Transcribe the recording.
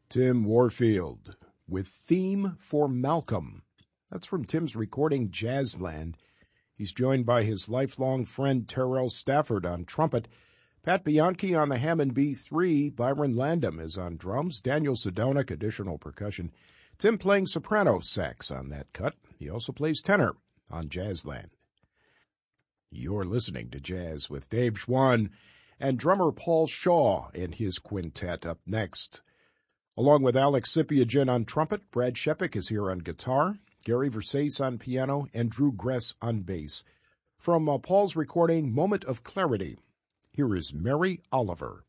Tim Warfield with Theme for Malcolm. That's from Tim's recording Jazzland. He's joined by his lifelong friend Terrell Stafford on trumpet, Pat Bianchi on the Hammond B3, Byron Landam is on drums, Daniel Sedonic additional percussion, Tim playing soprano sax on that cut. He also plays tenor on Jazzland. You're listening to Jazz with Dave Schwann and drummer Paul Shaw and his quintet up next. Along with Alex Sipiagin on trumpet, Brad Shepik is here on guitar, Gary Versace on piano, and Drew Gress on bass. From Paul's recording, Moment of Clarity, here is Mary Oliver.